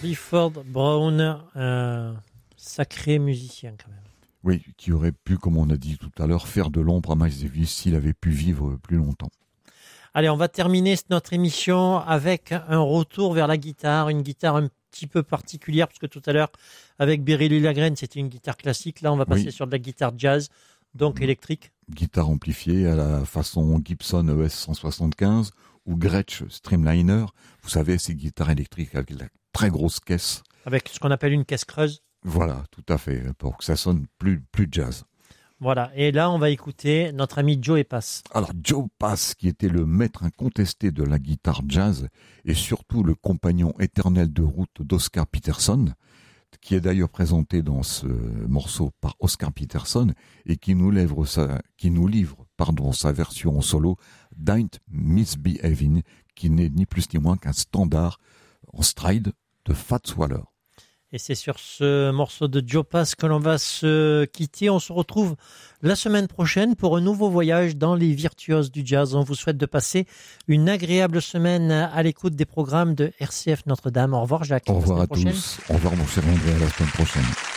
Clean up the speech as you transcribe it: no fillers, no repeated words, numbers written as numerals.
Clifford Brown, sacré musicien quand même. Oui, qui aurait pu, comme on a dit tout à l'heure, faire de l'ombre à Miles Davis s'il avait pu vivre plus longtemps. Allez, on va terminer notre émission avec un retour vers la guitare, une guitare un petit peu particulière, parce que tout à l'heure, avec Beryl Lagrène, c'était une guitare classique. Là, on va passer sur de la guitare jazz, donc électrique. Guitare amplifiée à la façon Gibson ES 175 ou Gretsch Streamliner. Vous savez, ces guitares électriques avec la très grosse caisse. Avec ce qu'on appelle une caisse creuse. Voilà, tout à fait, pour que ça sonne plus jazz. Voilà, et là, on va écouter notre ami Joe Pass. Alors, Joe Pass, qui était le maître incontesté de la guitare jazz et surtout le compagnon éternel de route d'Oscar Peterson, qui est d'ailleurs présenté dans ce morceau par Oscar Peterson et qui nous livre sa version en solo d'Ain't Misbehavin', qui n'est ni plus ni moins qu'un standard en stride de Fats Waller. Et c'est sur ce morceau de Joe Pass que l'on va se quitter. On se retrouve la semaine prochaine pour un nouveau voyage dans les virtuoses du jazz. On vous souhaite de passer une agréable semaine à l'écoute des programmes de RCF Notre-Dame. Au revoir Jacques. Au revoir à tous. Au revoir mon cher André, à la semaine prochaine.